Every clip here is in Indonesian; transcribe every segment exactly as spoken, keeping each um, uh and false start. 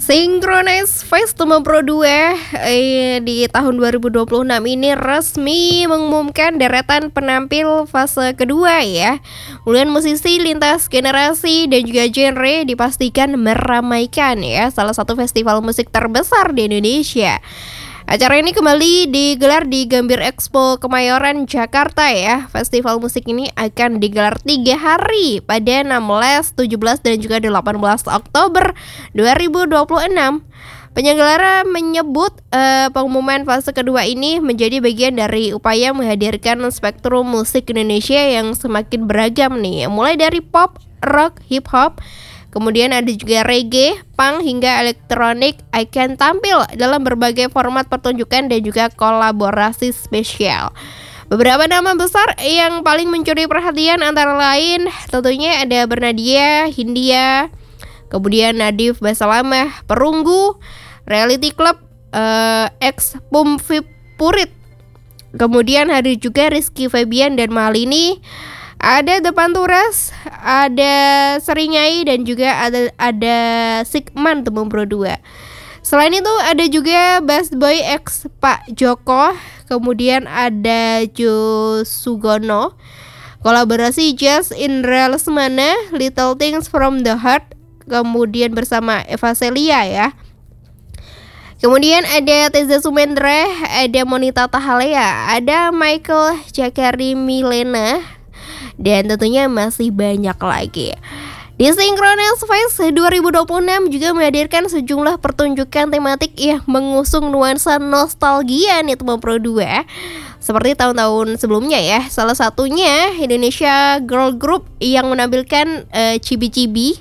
Synchronize Festival Pro dua eh, di tahun dua ribu dua puluh enam ini resmi mengumumkan deretan penampil fase kedua ya. Kemudian musisi lintas generasi dan juga genre dipastikan meramaikan ya salah satu festival musik terbesar di Indonesia. Acara ini kembali digelar di Gambir Expo Kemayoran, Jakarta ya. Festival musik ini akan digelar tiga hari pada enam belas, tujuh belas, dan juga delapan belas Oktober dua ribu dua puluh enam. Penyelenggara menyebut uh, pengumuman fase kedua ini menjadi bagian dari upaya menghadirkan spektrum musik Indonesia yang semakin beragam nih. Mulai dari pop, rock, hip hop, kemudian ada juga reggae, punk, hingga elektronik akan tampil dalam berbagai format pertunjukan dan juga kolaborasi spesial. Beberapa nama besar yang paling mencuri perhatian antara lain tentunya ada Bernadia, Hindia, kemudian Nadif Basalamah, Perunggu, Reality Club, uh, X Pum Purit, kemudian ada juga Rizky Febian dan Malini. Ada The Panturas, ada Seringai, dan juga ada ada Sigman Temung Pro dua. Selain itu ada juga Bass Boy X Pak Joko, kemudian ada Jo Sugono, kolaborasi Jazz Indra Lesmana, Little Things from the Heart, kemudian bersama Eva Celia ya. Kemudian ada Teza Sumendra, ada Monita Tahalea, ada Michael Jakari Milena, dan tentunya masih banyak lagi. Di Synchronize Fest dua ribu dua puluh enam juga menghadirkan sejumlah pertunjukan tematik yang mengusung nuansa nostalgia nih teman Pro dua, seperti tahun-tahun sebelumnya ya. Salah satunya Indonesia Girl Group yang menampilkan uh, Cibi-Cibi.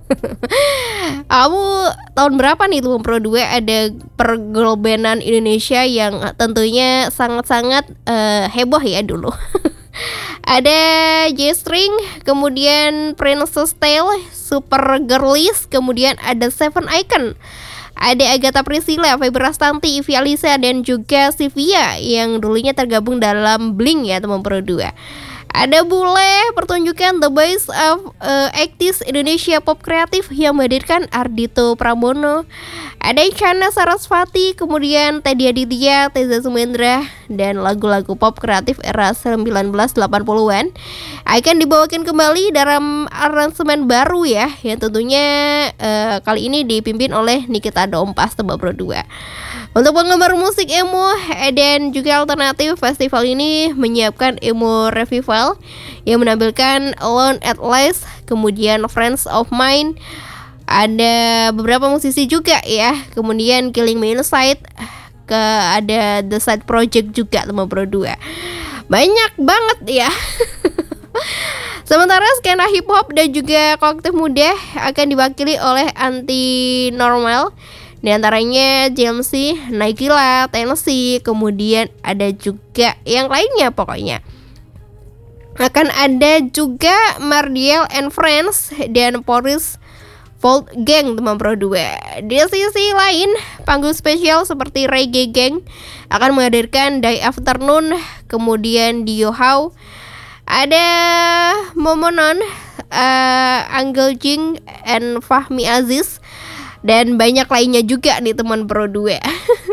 Kamu tahun berapa nih teman Pro dua? Ada pergirl-bandan Indonesia yang tentunya sangat-sangat uh, heboh ya dulu. Ada J-String, kemudian Princess Tale, Super Girlies, kemudian ada Seven Icon, ada Agatha Priscilla, Febra Stanti, Ivy Alisa, dan juga Sivia yang dulunya tergabung dalam Blink ya teman Pro dua. Ada Bule, pertunjukan The Boys of uh, eighties Indonesia Pop Kreatif yang menghadirkan Ardhito Pramono. Ada Isyana Sarasvati, kemudian Teddy Aditya, Teza Sumendra, dan lagu-lagu pop kreatif era sembilan belas delapan puluhan akan dibawakan kembali dalam aransemen baru ya, yang tentunya uh, kali ini dipimpin oleh Nikita Dompas Tembak Pro dua. Untuk penggemar musik emo dan juga alternatif, festival ini menyiapkan emo revival yang menampilkan Alone at Last, kemudian Friends of Mine, ada beberapa musisi juga ya, kemudian Killing Me Inside, ke ada The Side Project juga teman Pro dua. Banyak banget ya. Sementara skena hip hop dan juga kolektif muda akan diwakili oleh Anti Normal, di antaranya J M C, Naikila, Tennessee, kemudian ada juga yang lainnya pokoknya. Akan ada juga Mardiel and Friends dan Boris Volt Gang teman Pro dua. Di sisi lain, panggung spesial seperti Reggae Gang akan menghadirkan Die Afternoon, kemudian Dio How, ada Momonon, uh, Angel Jing, and Fahmi Aziz, dan banyak lainnya juga nih teman Pro dua.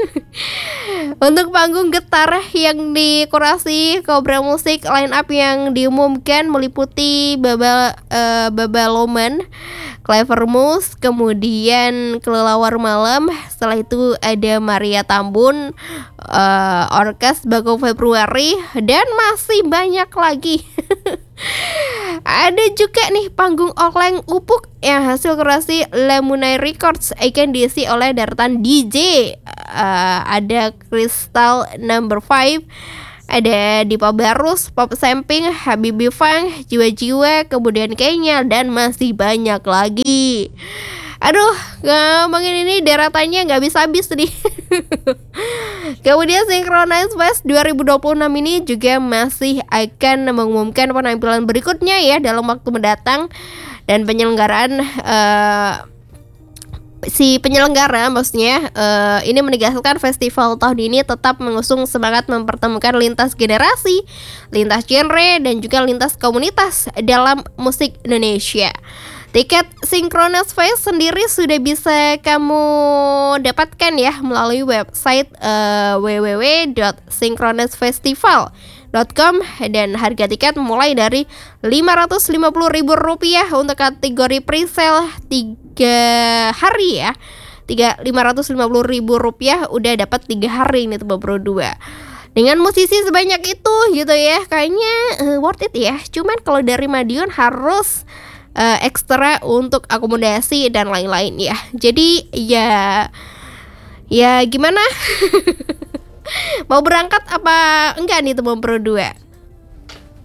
Untuk panggung getar yang dikurasi Cobra Musik, line up yang diumumkan meliputi Baba uh, Babaloman, Clever Moose, kemudian Kelelawar Malam. Setelah itu ada Maria Tambun, uh, Orkes Bagong Februari, dan masih banyak lagi. Ada juga nih panggung Okleng Upuk yang hasil kurasi Lemonade Records akan diisi oleh deretan D J. Uh, ada Crystal Number Five, ada Dipa Barus, Pop Samping, Habibi Fang, Jiwa-Jiwa, kemudian Kenya, dan masih banyak lagi. Aduh, ngomongin ini deretannya nggak habis-habis nih. Kemudian Synchronize Fest dua ribu dua puluh enam ini juga masih akan mengumumkan penampilan berikutnya ya dalam waktu mendatang, dan penyelenggaraan uh, si penyelenggara maksudnya uh, ini menegaskan festival tahun ini tetap mengusung semangat mempertemukan lintas generasi, lintas genre, dan juga lintas komunitas dalam musik Indonesia. Tiket Synchronous Fest sendiri sudah bisa kamu dapatkan ya melalui website uh, w w w dot synchronous festival dot com dan harga tiket mulai dari lima ratus lima puluh ribu rupiah untuk kategori presale tiga hari ya. Tiga lima ratus lima puluh ribu rupiah udah dapat tiga hari ini tuh berdua. Dengan musisi sebanyak itu gitu ya, kayaknya uh, worth it ya. Cuman kalau dari Madiun harus uh, ekstra untuk akomodasi dan lain-lain ya. Jadi ya ya gimana? Mau berangkat apa enggak nih teman berdua?